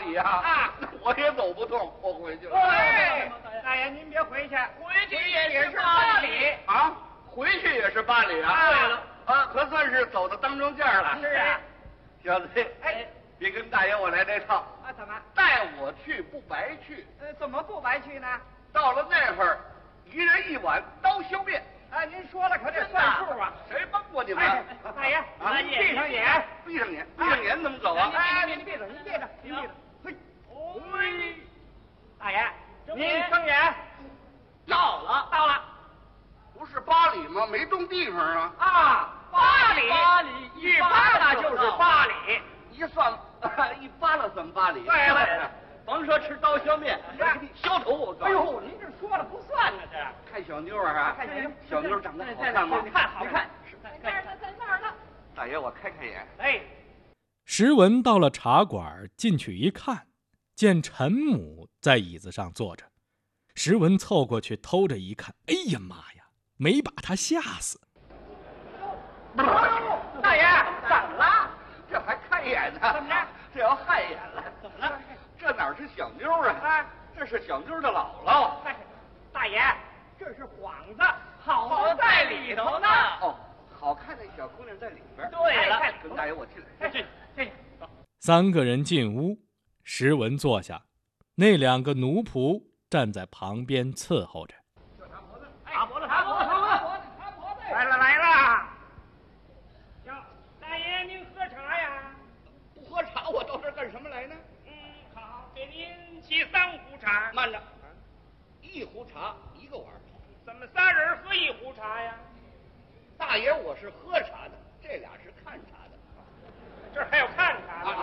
黎啊！啊，我也走不动，我回去了。 哎，大爷您别回去，回去也是8里啊，回去也是8里啊。 对了， 啊，可算是走到当中间了。 是啊， 小子， 哎， 别跟大爷我来这套啊，怎么带我去不白去？ 怎么不白去呢？ 到了那会儿，一人1碗刀削面。 啊，您说了可得算数啊！ 谁帮过你们？ 大爷，您闭上眼， 闭上眼，闭上眼怎么走啊？ 哎，您闭着，您闭着，您闭着。嘿，喂，大爷，您睁眼。到了， 不是8里吗？没动地方啊。 啊，8里，一扒拉就是8里， 一算一扒拉算8里。 对了， 甭说吃刀削面，削头我告诉你。 哎呦，您这说了不算呢，这看小妞啊， 看小妞长得好看吗？ 好看，在那儿呢。 大爷，我开眼。 哎， 石文到了茶馆，进去一看，见陈母在椅子上坐着。石文凑过去偷着一看，哎呀妈呀，没把他吓死。 大爷，怎么了？ 这还看眼呢？ 怎么着？ 这要害眼了？ 怎么了？ 这哪是小妞啊？这是小妞的姥姥。 大爷，这是幌子，好在里头呢。 哦，好看的小姑娘在里边。 对了， 跟大爷我进来。 进，走。 3个人进屋，石文坐下，那2个奴仆站在旁边伺候着。 擦脖子，来了。哟，大爷您喝茶呀？ 不喝茶，我到这干什么来呢？ 好，给您沏3壶茶。 慢着，1壶茶1个碗。 怎么3人喝1壶茶呀？ 大爷，我是喝茶的，这俩是看茶的。 这还有看茶的。